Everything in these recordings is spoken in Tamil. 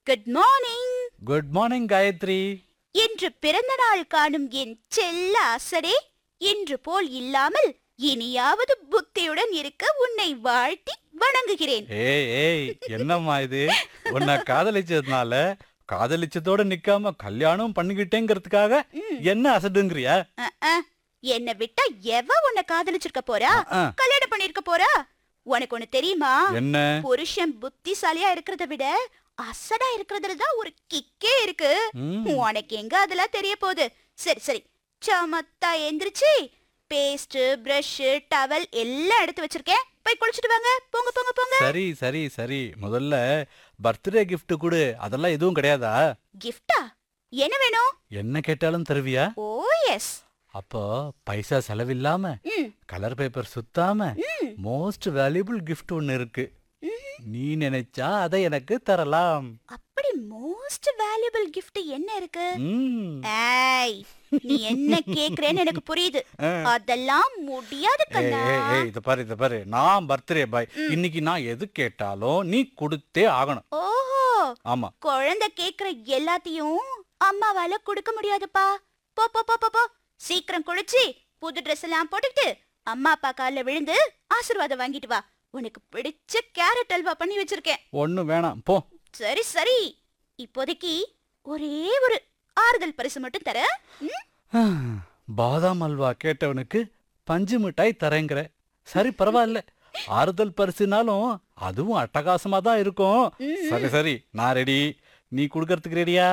Good morning. Good morning Gayatri. இன்று பிறந்த நாள் காணும் என் செல்ல அசரே, இன்று போல் இல்லாமல் இனியாவது புத்தியுடன் இருக்க உன்னை வாழ்த்தி வணங்குகிறேன். ஏய் என்னம்மா இது? உன்னை காதலிச்சதுனால காதலிச்சதோட நிக்காம கல்யாணம் பண்ணிக்கிட்டேங்கிறதுக்காக என்ன அசடுங்கறியா? என்னை விட்டா எவ உன்னை காதலிச்சிருக்க போறா? கல்யாணம் பண்ணிருக்க போறா? உனக்கு ஒண்ணு தெரியுமா? என்ன? புருஷன் புத்திசாலியா இருக்கிறத விட அசடா இருக்கிறதுல தான் ஒரு கிக்கே இருக்கு. உனக்கு எங்க அதெல்லாம் தெரிய போகுது? சரி சரி, சமத்தா எந்திரிச்சு பேஸ்ட், பிரஷ், டவல் எல்லாம் எடுத்து வச்சிருக்கேன். போய் குளிச்சுட்டு வாங்க. போங்க போங்க போங்க. சரி சரி சரி, முதல்ல பர்த்டே gift கொடு. அதெல்லாம் எதுவும் கிடையாதா? கிஃப்டா? என்ன வேணும்? என்ன கேட்டாலும் தருவியா? ஓ எஸ். அப்போ பைசா செலவில்லாம colour paper சுத்தாம most valuable gift ஒன்னு இருக்கு. நீ நினைச்சா அதை எனக்கு தரலாம். அப்படி மோஸ்ட் வேல்யூபிள் gift என்ன இருக்கு? ஏய், நீ என்ன கேக்குறேன்னு எனக்கு புரியுது. அதெல்லாம் முடியாது கண்ணா. இத பாரு, நான் பர்த்டே பாய். இன்னைக்கு நான் எது கேட்டாலும் நீ கொடுத்தே ஆகணும். ஓஹோ, ஆமா. குழந்தை கேக்குற எல்லாத்தையும் அம்மாவால கொடுக்க முடியாதுப்பா. போ போ போ போ, சீக்கிரம் குளிச்சு புது ட்ரெஸ் எல்லாம் போட்டுக்கிட்டு அம்மா அப்பா கால்ல விழுந்து ஆசீர்வாதம் வாங்கிட்டு வா. உனக்கு பிடிச்ச கேரட் அல்வா பண்ணி வச்சிருக்கேன். ஒண்ணு வேணாம் போ. சரி சரி, இப்போதைக்கு ஒரே ஒரு ஆறுதல் பரிசு மட்டும் தர. பாதாம் அல்வா கேட்டவனுக்கு பஞ்சு மிட்டாய் தரேங்கிற. சரி பரவாயில்ல, ஆறுதல் பரிசுனாலும் அதுவும் அட்டகாசமா தான் இருக்கும். சரி சரி, நான் ரெடி. நீ குடுக்கறதுக்கு ரெடியா?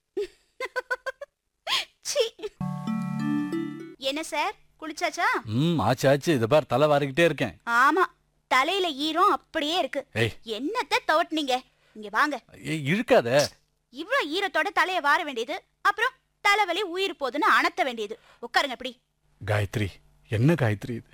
என்ன சார், குளிச்சாச்சா? ஆச்சு. இத பார், தலை வாரிக்கிட்டே இருக்கேன். ஆமா, தலையில ஈரம் அப்படியே இருக்கு. ஏய், என்னத்த தவட்டுனீங்க? இங்க வாங்க. இழுக்காத. இவ்வளவு ஈரத்தோட தலைய வார வேண்டியது, அப்புறம் தலைவலி உயிர் போதுன்னு அணத்த வேண்டியது. உட்காருங்க இப்படி. காயத்ரி, என்ன காயத்ரி இது?